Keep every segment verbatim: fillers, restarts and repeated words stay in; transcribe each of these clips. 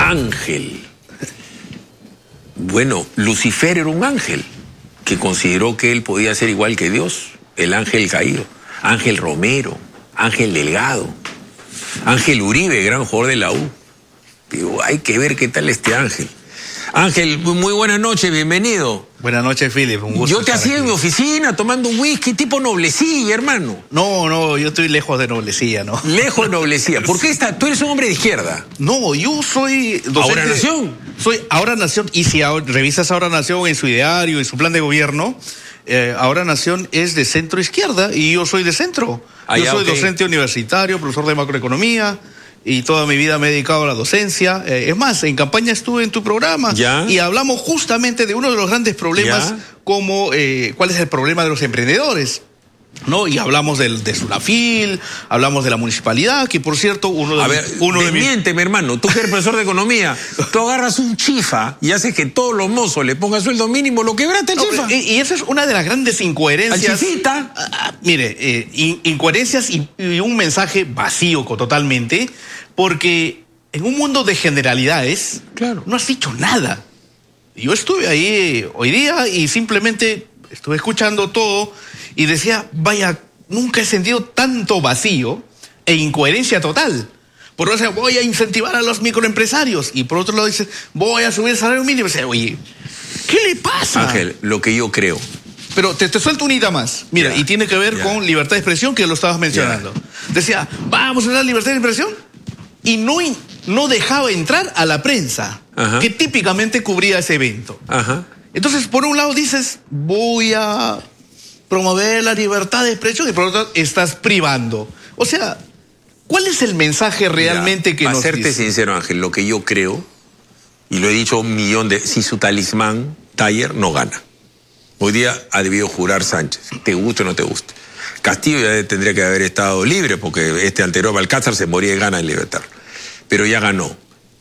ángel. Bueno, Lucifer era un ángel que consideró que él podía ser igual que Dios, el ángel caído. Ángel Romero, Ángel Delgado, Ángel Uribe, gran jugador de la U. Digo, hay que ver qué tal este Ángel. Ángel, muy buenas noches, bienvenido. Buenas noches, Philip, un gusto. Yo te hacía en mi oficina tomando un whisky tipo noblecilla, hermano. No, no, yo estoy lejos de noblecilla, ¿no? Lejos de noblecilla. ¿Por qué está? Tú eres un hombre de izquierda. No, yo soy docente. Ahora Nación. Soy Ahora Nación, y si ahora, revisas Ahora Nación en su ideario, en su plan de gobierno, eh, Ahora Nación es de centro izquierda y yo soy de centro. Ah, yo ya, soy okay. docente universitario, profesor de macroeconomía. Y toda mi vida me he dedicado a la docencia. Eh, es más, en campaña estuve en tu programa. ¿Ya? Y hablamos justamente de uno de los grandes problemas, ¿Ya? como eh, cuál es el problema de los emprendedores, ¿no? Y hablamos del, de Sunafil, hablamos de la municipalidad, que por cierto, uno de... A ver, uno de miente, mis... mi hermano, tú que eres profesor de economía, tú agarras un chifa y haces que todos los mozos le pongan sueldo mínimo, lo quebraste el No, chifa. y, y esa es una de las grandes incoherencias. Al chifita. Ah, ah, mire, eh, in, incoherencias y, y un mensaje vacío totalmente, porque en un mundo de generalidades, claro, no has dicho nada. Yo estuve ahí hoy día y simplemente estuve escuchando todo y decía, vaya, nunca he sentido tanto vacío e incoherencia total. Por un lado, voy a incentivar a los microempresarios, y por otro lado dice, voy a subir el salario mínimo. Y dice, oye, ¿qué le pasa? Ángel, lo que yo creo. Pero te, te suelto un idea más. Mira, Ya, y tiene que ver ya. con libertad de expresión, que lo estabas mencionando. Ya. Decía, vamos a dar libertad de expresión, y no, no dejaba entrar a la prensa, Ajá. que típicamente cubría ese evento. Ajá. Entonces, por un lado dices, voy a promover la libertad de expresión, y por otro lado estás privando. O sea, ¿cuál es el mensaje realmente Mira, que para nos serte dice? sincero, Ángel, lo que yo creo, y lo he dicho un millón de... Si su talismán, Taller, no gana. Hoy día ha debido jurar Sánchez, te guste o no te guste. Castillo ya tendría que haber estado libre, porque este anterior Balcázar se moría de ganas en libertad. Pero ya ganó.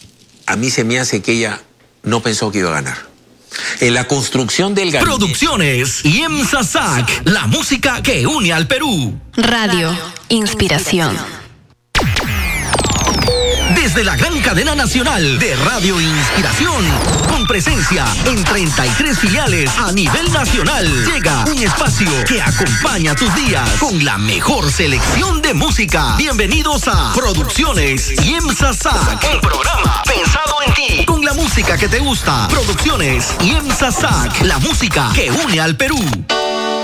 A mí se me hace que ella no pensó que iba a ganar. En la construcción del gabinete... Producciones y IEMSA S A C, la música que une al Perú. Radio Inspiración. Desde la gran cadena nacional de Radio Inspiración, con presencia en treinta y tres filiales a nivel nacional, llega un espacio que acompaña tus días con la mejor selección de música. Bienvenidos a Producciones IEMSA S A C, un programa pensado en ti, con la música que te gusta. Producciones IEMSA S A C, la música que une al Perú.